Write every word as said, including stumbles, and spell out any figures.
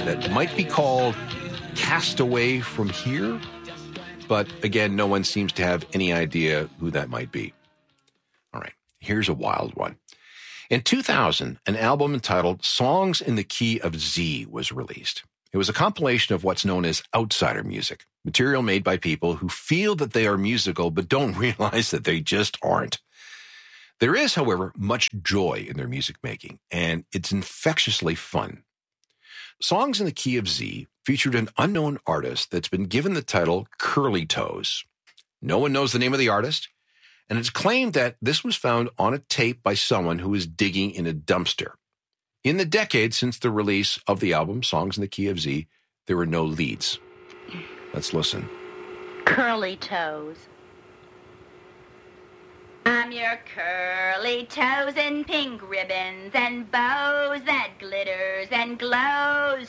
that might be called Cast Away From Here. But again, no one seems to have any idea who that might be. All right, here's a wild one. In two thousand, an album entitled Songs in the Key of Z was released. It was a compilation of what's known as outsider music, material made by people who feel that they are musical but don't realize that they just aren't. There is, however, much joy in their music making, and it's infectiously fun. Songs in the Key of Z featured an unknown artist that's been given the title Curly Toes. No one knows the name of the artist, and it's claimed that this was found on a tape by someone who was digging in a dumpster. In the decade since the release of the album Songs in the Key of Z, there were no leads. Let's listen. Curly Toes. I'm your curly toes in pink ribbons and bows that glitters and glows.